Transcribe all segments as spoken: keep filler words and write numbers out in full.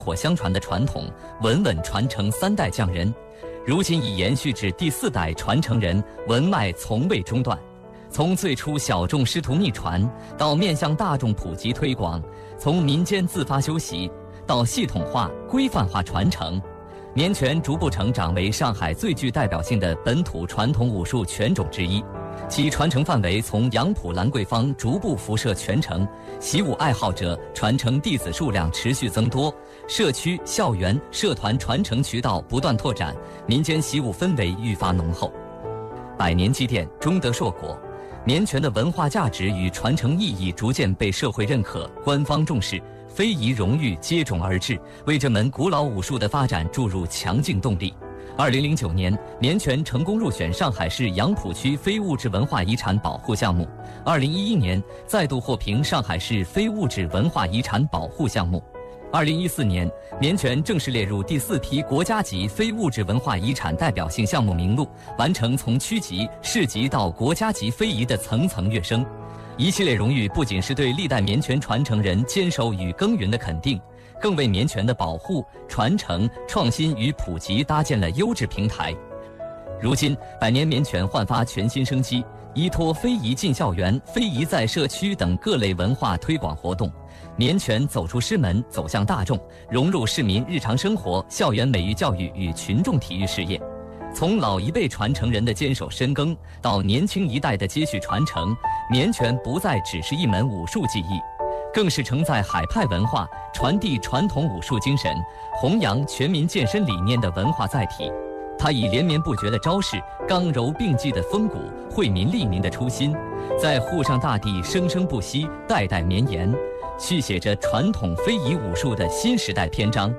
火相传的传统，文稳传承三代匠人，如今已延续至第四代传承人，文脉从未中断。从最初小众师徒秘传，到面向大众普及推广，从民间自发修习到系统化、规范化传承，绵拳逐步成长为上海最具代表性的本土传统武术拳种之一。其传承范围从杨浦兰桂坊逐步辐射全城，习武爱好者传承弟子数量持续增多，社区、校园、社团传承渠道不断拓展，民间习武氛围愈发浓厚。百年积淀，终得硕果。绵拳的文化价值与传承意义逐渐被社会认可、官方重视，非遗荣誉接踵而至，为这门古老武术的发展注入强劲动力。二零零九年，绵拳成功入选上海市杨浦区非物质文化遗产保护项目。二零一一年，再度获评上海市非物质文化遗产保护项目。二零一四年，绵拳正式列入第四批国家级非物质文化遗产代表性项目名录，完成从区级、市级到国家级非遗的层层跃升。一系列荣誉不仅是对历代绵拳传承人坚守与耕耘的肯定，更为绵拳的保护、传承、创新与普及搭建了优质平台。如今，百年绵拳焕发全新生机，依托非遗进校园、非遗在社区等各类文化推广活动，绵拳走出师门，走向大众，融入市民日常生活、校园美育教育与群众体育事业。从老一辈传承人的坚守深耕，到年轻一代的接续传承，绵拳不再只是一门武术技艺，更是承载海派文化、传递传统武术精神、弘扬全民健身理念的文化载体。它以连绵不绝的招式、刚柔并济的风骨、惠民利民的初心，在沪上大地生生不息、代代绵延，续写着传统非遗武术的新时代篇章。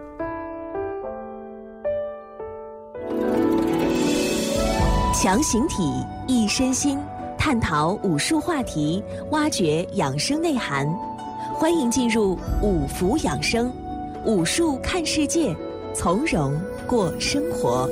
强形体，益身心，探讨武术话题，挖掘养生内涵。欢迎进入五福养生，武术看世界，从容过生活。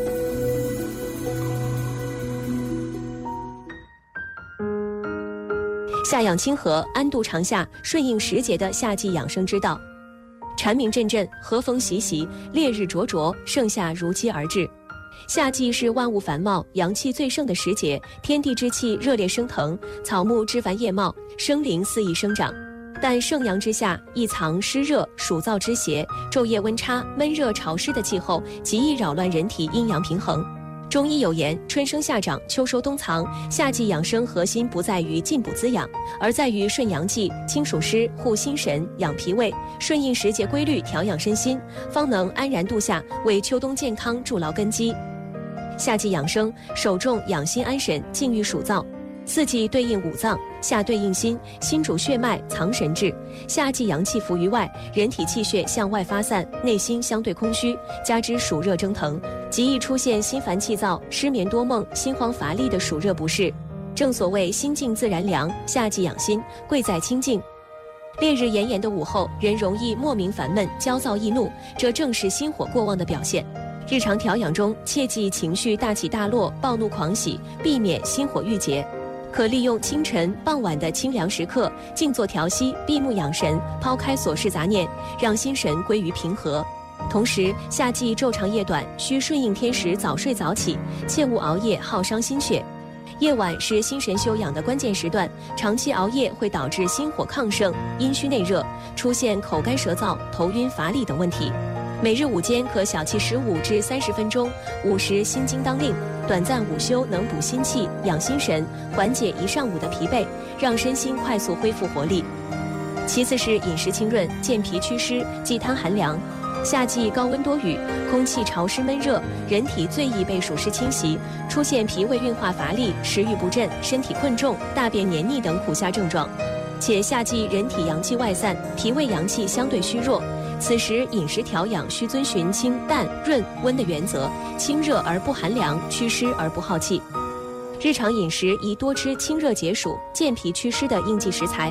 夏养清和，安度长夏，顺应时节的夏季养生之道。蝉鸣阵阵，和风习习，烈日灼灼，盛夏如期而至。夏季是万物繁茂、阳气最盛的时节，天地之气热烈升腾，草木枝繁叶茂，生灵肆意生长。但盛阳之下，亦藏湿热、暑燥之邪，昼夜温差、闷热潮湿的气候，极易扰乱人体阴阳平衡。中医有言，春生夏长，秋收冬藏。夏季养生核心不在于进补滋养，而在于顺阳气、清暑湿、护心神、养脾胃，顺应时节规律调养身心，方能安然度夏，为秋冬健康筑牢根基。夏季养生，首重养心安神，静御暑燥。四季对应五脏，夏对应心，心主血脉，藏神志。夏季阳气浮于外，人体气血向外发散，内心相对空虚，加之暑热蒸腾，极易出现心烦气躁、失眠多梦、心慌乏力的暑热不适。正所谓心静自然凉，夏季养心，贵在清静。烈日炎炎的午后，人容易莫名烦闷、焦躁易怒，这正是心火过旺的表现。日常调养中，切忌情绪大起大落、暴怒狂喜，避免心火郁结。可利用清晨、傍晚的清凉时刻，静坐调息，闭目养神，抛开琐事杂念，让心神归于平和。同时，夏季昼长夜短，需顺应天时早睡早起，切勿熬夜耗伤心血。夜晚是心神休养的关键时段，长期熬夜会导致心火亢盛、阴虚内热，出现口干舌燥、头晕乏力等问题。每日午间可小憩十五至三十分钟，午时心经当令，短暂午休能补心气、养心神，缓解一上午的疲惫，让身心快速恢复活力。其次是饮食清润，健脾祛湿，忌贪寒凉。夏季高温多雨，空气潮湿闷热，人体最易被暑湿侵袭，出现脾胃运化乏力、食欲不振、身体困重、大便黏腻等苦夏症状。且夏季人体阳气外散，脾胃阳气相对虚弱，此时饮食调养需遵循清淡润温的原则，清热而不寒凉，祛湿而不耗气。日常饮食宜多吃清热解暑、健脾祛湿的应季食材。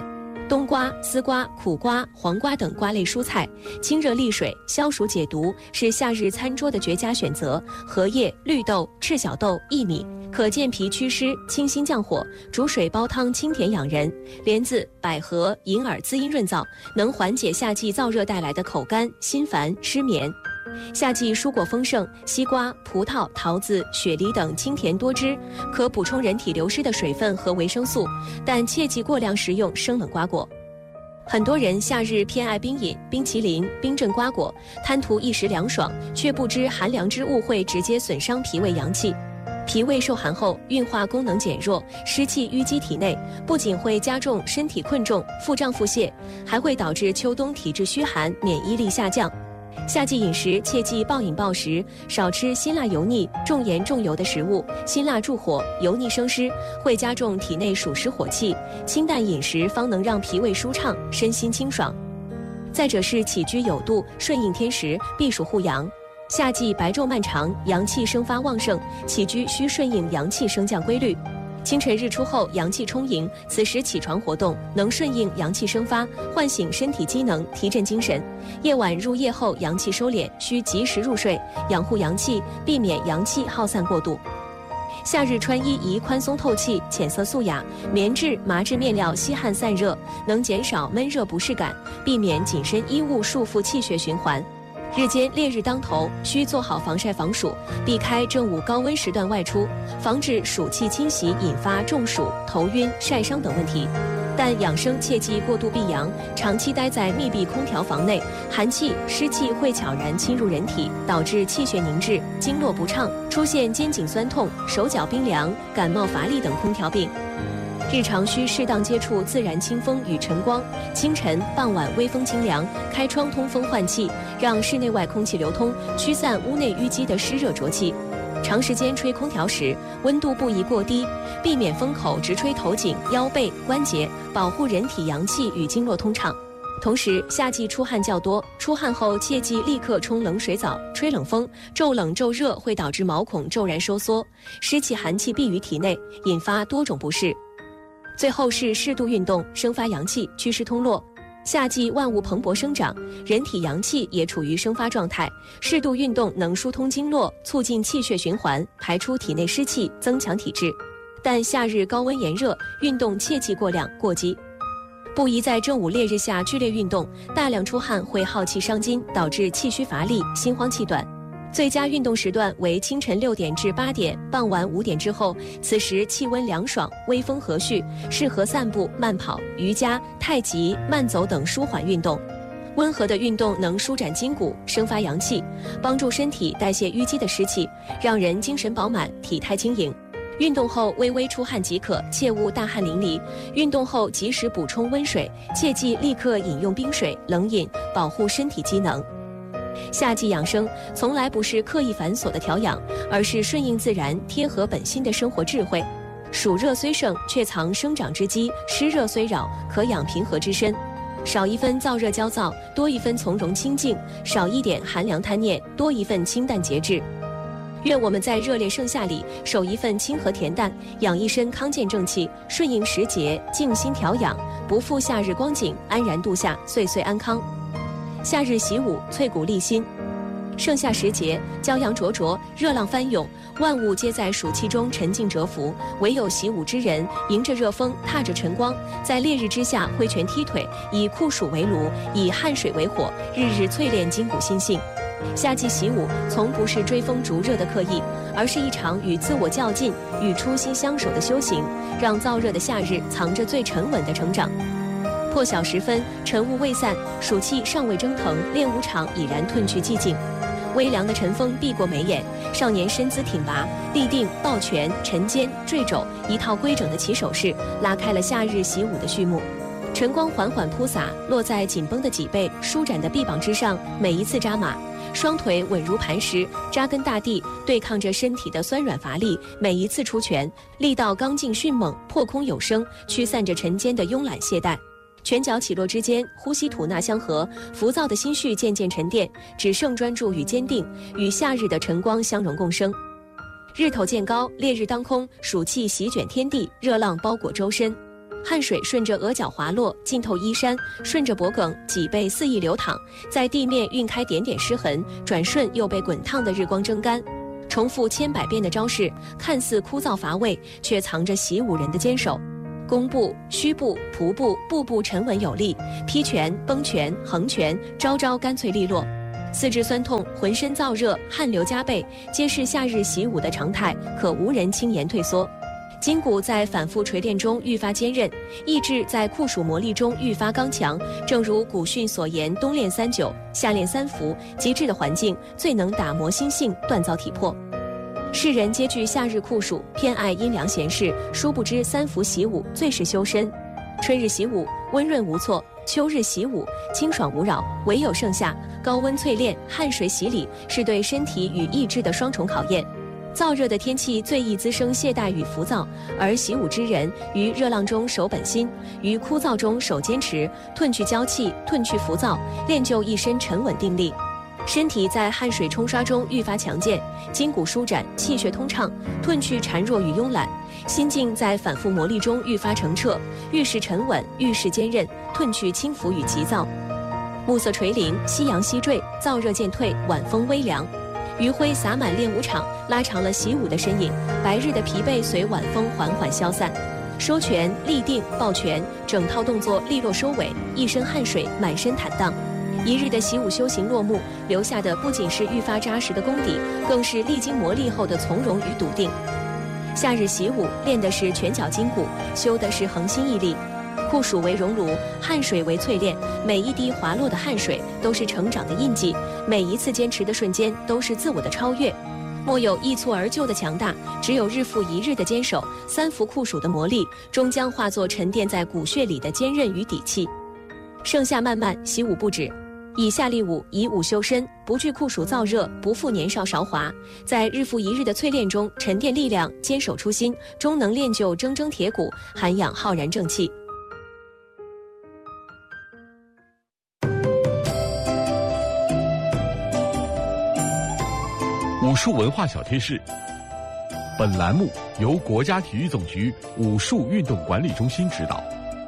冬瓜、丝瓜、苦瓜、黄瓜等瓜类蔬菜，清热利水、消暑解毒，是夏日餐桌的绝佳选择。荷叶、绿豆、赤小豆、薏米可健脾祛湿、清心降火，煮水煲汤清甜养人。莲子、百合、银耳滋阴润燥，能缓解夏季燥热带来的口干、心烦、失眠。夏季蔬果丰盛，西瓜、葡萄、桃子、雪梨等清甜多汁，可补充人体流失的水分和维生素，但切忌过量食用生冷瓜果。很多人夏日偏爱冰饮、冰淇淋、冰镇瓜果，贪图一时凉爽，却不知寒凉之物会直接损伤脾胃阳气。脾胃受寒后，运化功能减弱，湿气淤积体内，不仅会加重身体困重、腹胀腹泻，还会导致秋冬体质虚寒、免疫力下降。夏季饮食切忌暴饮暴食，少吃辛辣油腻、重盐重油的食物。辛辣助火，油腻生湿，会加重体内暑湿火气。清淡饮食方能让脾胃舒畅，身心清爽。再者是起居有度，顺应天时，避暑护阳。夏季白昼漫长，阳气生发旺盛，起居需顺应阳气升降规律。清晨日出后，阳气充盈，此时起床活动能顺应阳气生发，唤醒身体机能，提振精神。夜晚入夜后，阳气收敛，需及时入睡，养护阳气，避免阳气耗散过度。夏日穿衣宜宽松透气、浅色素雅，棉质、麻质面料吸汗散热，能减少闷热不适感，避免紧身衣物束缚气血循环。日间烈日当头，需做好防晒防暑，避开正午高温时段外出，防止暑气侵袭引发中暑、头晕、晒伤等问题。但养生切忌过度避阳，长期待在密闭空调房内，寒气、湿气会悄然侵入人体，导致气血凝滞、经络不畅，出现肩颈酸痛、手脚冰凉、感冒乏力等空调病。日常需适当接触自然清风与晨光，清晨、傍晚微风清凉，开窗通风换气，让室内外空气流通，驱散屋内淤积的湿热浊气。长时间吹空调时，温度不宜过低，避免风口直吹头颈、腰背、关节，保护人体阳气与经络通畅。同时，夏季出汗较多，出汗后切忌立刻冲冷水澡、吹冷风，骤冷骤热会导致毛孔骤然收缩，湿气寒气闭于体内，引发多种不适。最后是适度运动，生发阳气，祛湿通络。夏季万物蓬勃生长，人体阳气也处于生发状态，适度运动能疏通经络，促进气血循环，排出体内湿气，增强体质。但夏日高温炎热，运动切忌过量过激，不宜在正午烈日下剧烈运动，大量出汗会耗气伤筋，导致气虚乏力、心慌气短。最佳运动时段为清晨六点至八点，傍晚五点之后，此时气温凉爽，微风和煦，适合散步、慢跑、瑜伽、太极、慢走等舒缓运动。温和的运动能舒展筋骨，生发阳气，帮助身体代谢淤积的湿气，让人精神饱满，体态轻盈。运动后微微出汗即可，切勿大汗淋漓。运动后及时补充温水，切忌立刻饮用冰水、冷饮，保护身体机能。夏季养生从来不是刻意繁琐的调养，而是顺应自然、贴合本心的生活智慧。暑热虽盛，却藏生长之机；湿热虽扰，可养平和之身。少一分燥热焦躁，多一分从容清静；少一点寒凉贪念，多一份清淡节制。愿我们在热烈盛夏里，守一份清和恬淡，养一身康健正气，顺应时节，静心调养，不负夏日光景，安然度夏，岁岁安康。夏日习武，淬骨励心。盛夏时节，骄阳灼灼，热浪翻涌，万物皆在暑气中沉静蛰伏，唯有习武之人，迎着热风，踏着晨光，在烈日之下挥拳踢腿，以酷暑为炉，以汗水为火，日日淬炼筋骨心性。夏季习武从不是追风逐热的刻意，而是一场与自我较劲、与初心相守的修行，让燥热的夏日藏着最沉稳的成长。破晓时分，晨雾未散，暑气尚未蒸腾，练武场已然褪去寂静。微凉的晨风避过眉眼，少年身姿挺拔，立定、抱拳、沉肩、坠肘，一套规整的起手式，拉开了夏日习武的序幕。晨光缓缓铺洒，落在紧绷的脊背、舒展的臂膀之上，每一次扎马，双腿稳如磐石，扎根大地，对抗着身体的酸软乏力。每一次出拳，力道刚劲迅猛，破空有声，驱散着晨间的慵懒懈怠。拳脚起落之间，呼吸吐纳相合，浮躁的心绪渐渐沉淀，只剩专注与坚定，与夏日的晨光相融共生。日头渐高，烈日当空，暑气席卷天地，热浪包裹周身。 汗水顺着额角滑落，浸透衣衫，顺着脖颈、脊背肆意流淌，在地面晕开点点湿痕，转瞬又被滚烫的日光蒸干。重复千百遍的招式，看似枯燥乏味，却藏着习武人的坚守。弓步、虚步、仆步，步步沉稳有力，劈拳、崩拳、横拳，招招干脆利落。四肢酸痛，浑身燥热，汗流浃背，皆是夏日习武的常态，可无人轻言退缩。筋骨在反复锤炼中愈发坚韧，意志在酷暑磨砺中愈发刚强。正如古训所言，冬练三九，夏练三伏，极致的环境最能打磨心性，锻造体魄。世人皆惧夏日酷暑，偏爱阴凉闲适，殊不知三伏习武最是修身。春日习武温润无措，秋日习武清爽无扰，唯有盛夏高温淬炼，汗水洗礼，是对身体与意志的双重考验。燥热的天气最易滋生懈怠与浮躁，而习武之人于热浪中守本心，于枯燥中守坚持，褪去娇气，褪去浮躁，练就一身沉稳定力。身体在汗水冲刷中愈发强健，筋骨舒展，气血通畅，褪去孱弱与慵懒；心境在反复磨砺中愈发澄澈，遇事沉稳，遇事坚韧，褪去轻浮与急躁。暮色垂林，夕阳西坠，燥热渐退，晚风微凉。余晖洒满练武场，拉长了习武的身影，白日的疲惫随晚风缓缓消散。收拳、立定、抱拳，整套动作利落收尾，一身汗水，满身坦荡。一日的习武修行落幕，留下的不仅是愈发扎实的功底，更是历经磨砺后的从容与笃定。夏日习武练的是拳脚筋骨，修的是恒心毅力。酷暑为熔炉，汗水为淬炼，每一滴滑落的汗水都是成长的印记，每一次坚持的瞬间都是自我的超越。莫有一蹴而就的强大，只有日复一日的坚守，三伏酷暑的磨砺，终将化作沉淀在骨血里的坚韧与底气。盛夏漫漫，习武不止。以夏立武，以武修身，不惧酷暑燥热，不负年少韶华，在日复一日的淬炼中沉淀力量，坚守初心，终能练就铮铮铁骨，涵养浩然正气。 武术文化小贴士，本栏目由国家体育总局武术运动管理中心指导。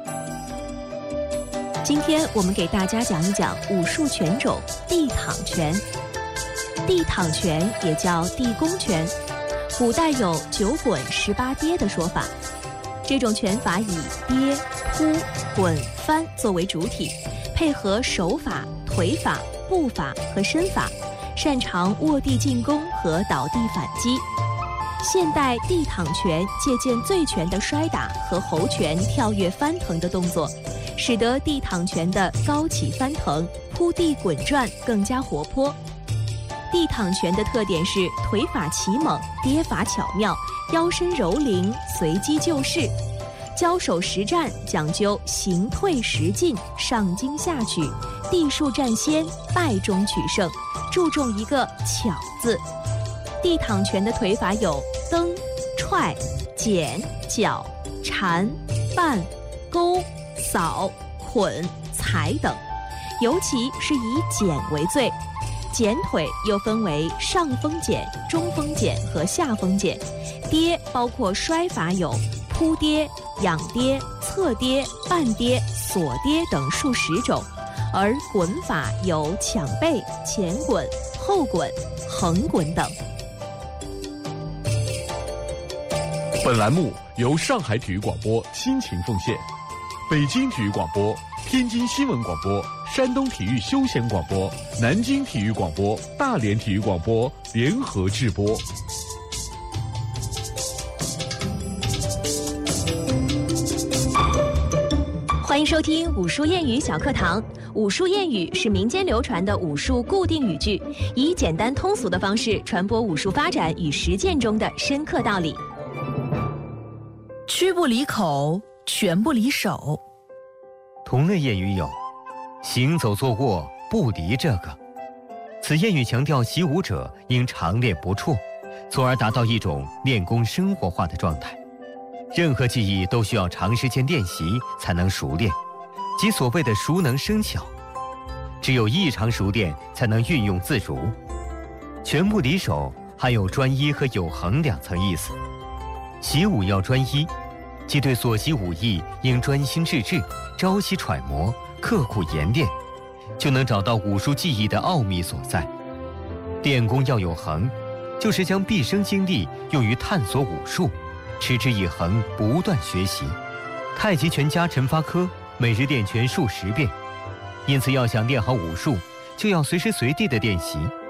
今天我们给大家讲一讲武术拳种地躺拳。地躺拳也叫地宫拳，古代有九滚十八跌的说法。这种拳法以跌、扑、滚、翻作为主体，配合手法、腿法、步法和身法，擅长卧地进攻和倒地反击。现代地躺拳借鉴醉拳的摔打和猴拳跳跃翻腾的动作，使得地躺拳的高起翻腾、扑地滚转更加活泼。地躺拳的特点是腿法奇猛，跌法巧妙，腰身柔灵，随机就势。交手实战讲究行退时进，上惊下取，地术占先，败中取胜，注重一个巧字。地躺拳的腿法有蹬、踹、剪、绞、缠、绊、勾、扫、捆、踩等，尤其是以剪为最。剪腿又分为上风剪、中风剪和下风剪。跌包括摔法有扑跌、仰跌、侧跌、半跌、锁跌等数十种，而滚法有抢背、前滚、后滚、横滚等。 本栏目由上海体育广播倾情奉献，北京体育广播、天津新闻广播、山东体育休闲广播、南京体育广播、大连体育广播联合制播。 欢迎收听武术谚语小课堂。武术谚语是民间流传的武术固定语句，以简单通俗的方式传播武术发展与实践中的深刻道理。 屈不离口，拳不离手。 同类谚语有行走坐卧不离这个。此谚语强调习武者应常练不辍，从而达到一种练功生活化的状态。任何技艺都需要长时间练习才能熟练，即所谓的熟能生巧。只有异常熟练才能运用自如。拳不离手含有专一和有恒两层意思。习武要专一， 即对所习武艺应专心致志，朝夕揣摩，刻苦研练，就能找到武术技艺的奥秘所在。练功要有恒，就是将毕生精力用于探索武术，持之以恒，不断学习。太极拳家陈发科每日练拳数十遍，因此要想练好武术，就要随时随地的练习。